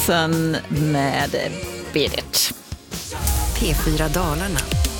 Sen med Berit. P4 Dalarna.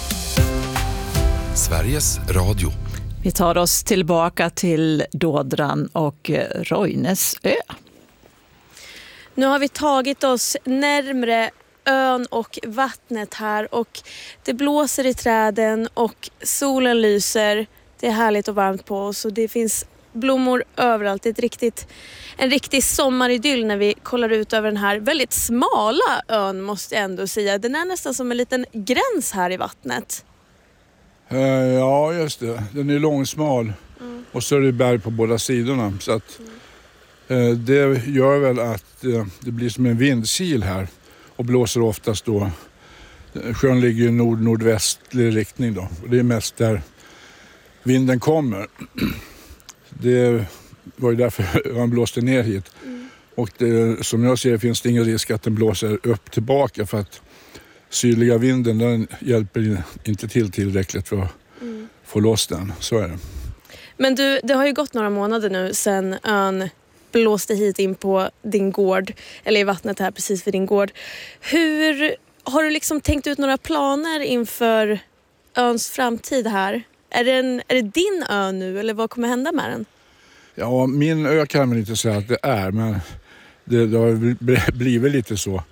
Sveriges Radio. Vi tar oss tillbaka till Dådran och Rojnäsö. Nu har vi tagit oss närmre ön och vattnet här och det blåser i träden och solen lyser. Det är härligt och varmt på oss och det finns blommor överallt. Det är en riktig sommaridyll när vi kollar ut över den här väldigt smala ön, måste jag ändå säga. Den är nästan som en liten gräns här i vattnet. Ja, just det. Den är långsmal och så är det berg på båda sidorna. Så att, det gör väl att det blir som en vindkil här och blåser oftast då. Sjön ligger i nord-nordvästlig riktning då. Och det är mest där vinden kommer. Det var ju därför han blåste ner hit. Och som jag ser det finns det ingen risk att den blåser upp tillbaka för att sydliga vinden den hjälper inte till tillräckligt för att få loss den. Så är det. Men du, det har ju gått några månader nu sedan ön blåste hit in på din gård, eller i vattnet här precis vid din gård. Har du liksom tänkt ut några planer inför öns framtid här? Är det din ö nu eller vad kommer hända med den? Ja, min ö kan man inte säga att det är, men det har blivit lite så.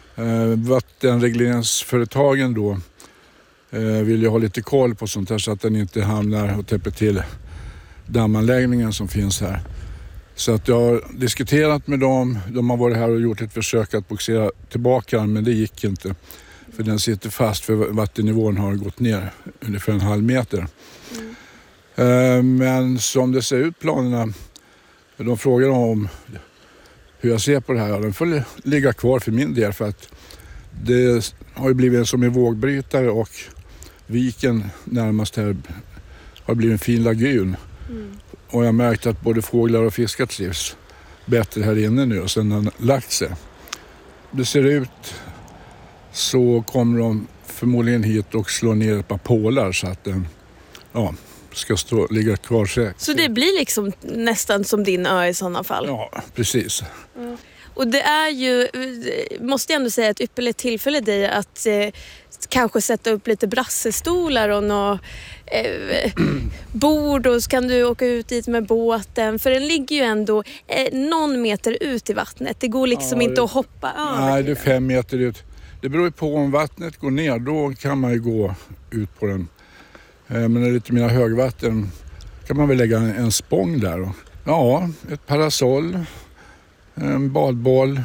Vattenregleringsföretagen då vill ju ha lite koll på sånt här så att den inte hamnar och täpper till dammanläggningen som finns här. Så att jag har diskuterat med dem, de har varit här och gjort ett försök att boxera tillbaka den, men det gick inte. För den sitter fast för vattennivån har gått ner ungefär 1,5 meter. Men som det ser ut planerna, de frågar om hur jag ser på det här. Den får ligga kvar för min del för att det har ju blivit som en vågbrytare och viken närmast här har blivit en fin lagun. Och jag har märkt att både fåglar och fiskar trivs bättre här inne nu och sen den lagt sig. Det ser ut så kommer de förmodligen hit och slå ner ett par pålar så att den ska ligga kvar säkert. Så det blir liksom nästan som din ö i sådana fall? Ja, precis. Och det är ju, måste jag ändå säga, ett ypperligt tillfälle dig att kanske sätta upp lite brassestolar och något bord och så kan du åka ut dit med båten. För den ligger ju ändå någon meter ut i vattnet. Det går liksom inte att hoppa över. Nej, det är 5 meter ut. Det beror ju på om vattnet går ner, då kan man ju gå ut på den. Men när det är lite mer högvatten kan man väl lägga en spång där. Ja, ett parasoll, en badboll,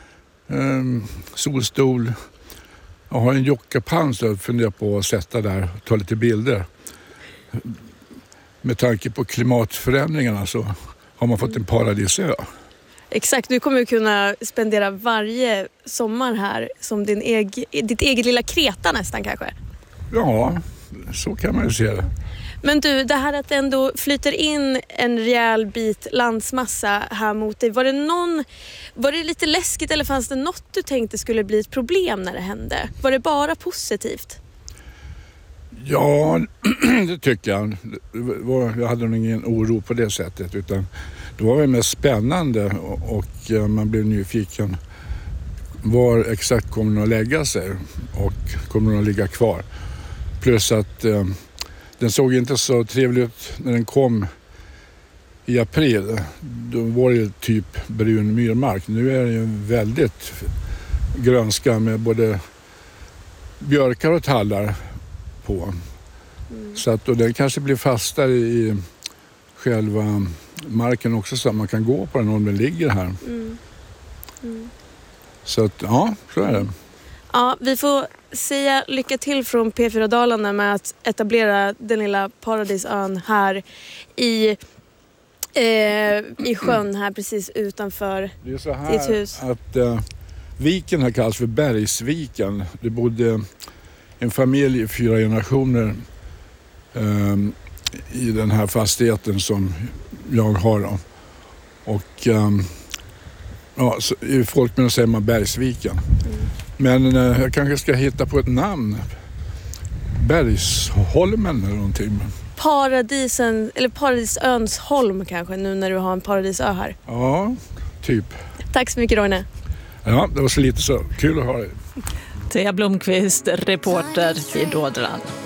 solstol. Jag har en jockapann så jag funderar på att sätta där och ta lite bilder. Med tanke på klimatförändringarna så har man fått en paradisö. Exakt, du kommer ju kunna spendera varje sommar här som ditt eget lilla Kreta nästan kanske. Ja, så kan man ju se det. Men du, det här att det ändå flyter in en rejäl bit landsmassa här mot dig. Var det lite läskigt eller fanns det något du tänkte skulle bli ett problem när det hände? Var det bara positivt? Ja, det tycker jag. Jag hade nog ingen oro på det sättet utan det var väl mest spännande och man blev nyfiken. Var exakt kommer den att lägga sig och kommer den att ligga kvar? Plus att den såg inte så trevlig ut när den kom i april. Då var det typ brun myrmark. Nu är det ju väldigt grönska med både björkar och tallar på. Så att den kanske blir fastare i själva marken också så att man kan gå på den om den ligger här. Så att ja, så är det. Ja, vi får säga lycka till från P4 Dalarna med att etablera den lilla paradisön här i sjön här precis utanför det är så här ditt hus. Att viken här kallas för Bergsviken. Det bodde en familj i 4 generationer i den här fastigheten som jag har då. Och så i folkmun säger man Bergsviken. Men jag kanske ska hitta på ett namn. Bergsholmen eller någonting. Paradisen, eller Paradisöns holm kanske, nu när du har en paradisö här. Ja, typ. Tack så mycket, Roine. Ja, det var så lite så. Kul att ha dig. Thea Blomqvist, reporter i Dådran.